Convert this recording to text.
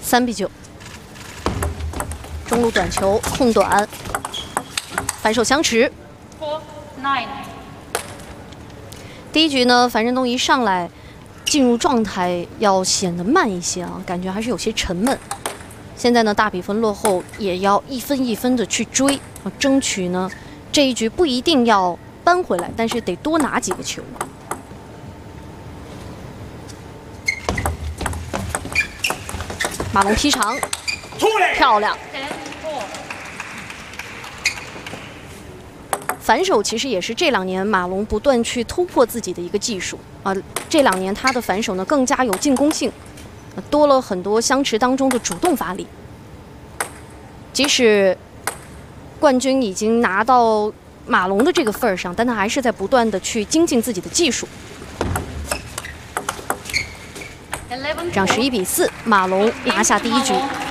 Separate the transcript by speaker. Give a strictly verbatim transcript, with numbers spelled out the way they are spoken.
Speaker 1: 三比九。中路短球控短，反手相持。
Speaker 2: Four nine。
Speaker 1: 第一局呢，樊振东一上来进入状态要显得慢一些啊，感觉还是有些沉闷。现在呢，大比分落后，也要一分一分的去追啊，争取呢这一局不一定要扳回来，但是得多拿几个球。马龙劈长，漂亮。反手其实也是这两年马龙不断去突破自己的一个技术啊。这两年他的反手呢更加有进攻性，多了很多相持当中的主动发力。即使冠军已经拿到马龙的这个份儿上，但他还是在不断的去精进自己的技术。这样十一比四，马龙拿下第一局。